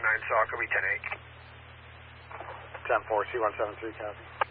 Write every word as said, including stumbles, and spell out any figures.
nine, S O C, I'll be ten eight. ten four, C one seven three, copy.